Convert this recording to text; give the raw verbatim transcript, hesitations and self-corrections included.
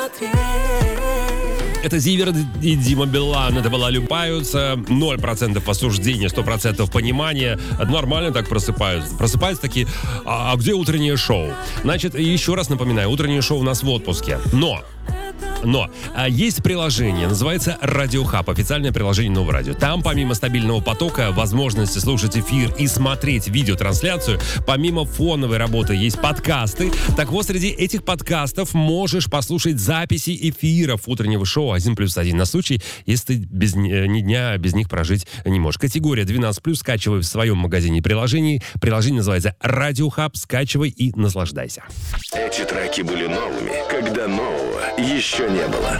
Это Зиверт и Дима Билан. Это была «Любаются». ноль процентов осуждения, сто процентов понимания. Нормально так просыпаются. Просыпаются такие, а, а где утреннее шоу? Значит, еще раз напоминаю, утреннее шоу у нас в отпуске. Но... Но а, есть приложение, называется Радио Хаб, официальное приложение Нового радио. Там помимо стабильного потока, возможности слушать эфир и смотреть видеотрансляцию, помимо фоновой работы есть подкасты. Так вот, среди этих подкастов можешь послушать записи эфиров утреннего шоу один плюс один на случай, если ты без, ни дня без них прожить не можешь. Категория двенадцать плюс, скачивай в своем магазине приложений. Приложение называется Радио Хаб, скачивай и наслаждайся. Эти треки были новыми, когда нового еще не было.